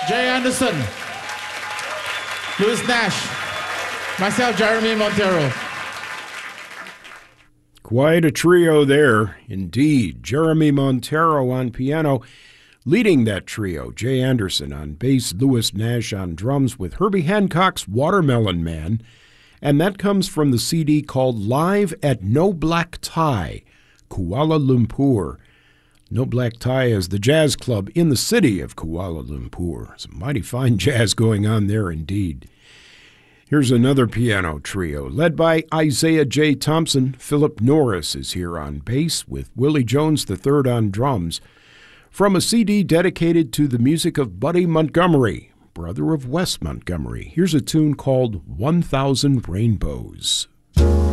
Jay Anderson, Louis Nash, myself, Jeremy Montero. Quite a trio there, indeed. Jeremy Montero on piano, leading that trio. Jay Anderson on bass, Louis Nash on drums, with Herbie Hancock's Watermelon Man. And that comes from the CD called Live at No Black Tie, Kuala Lumpur. No Black Tie is the jazz club in the city of Kuala Lumpur. Some mighty fine jazz going on there indeed. Here's another piano trio led by Isaiah J. Thompson. Philip Norris is here on bass with Willie Jones III on drums. From a CD dedicated to the music of Buddy Montgomery, brother of Wes Montgomery, here's a tune called 1,000 Rainbows.